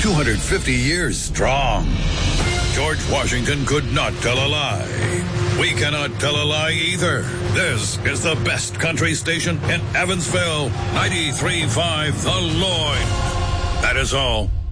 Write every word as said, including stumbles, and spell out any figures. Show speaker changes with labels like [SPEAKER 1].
[SPEAKER 1] two hundred fifty years strong. George Washington could not tell a lie. We cannot tell a lie either. This is the best country station in Evansville. ninety-three point five The Lloyd. That is all.